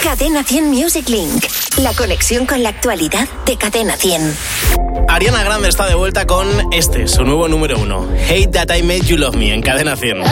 Cadena 100 Music Link. La conexión con la actualidad de Cadena 100. Ariana Grande está de vuelta con su nuevo número 1. Hate That I Made You Love Me, en Cadena 100.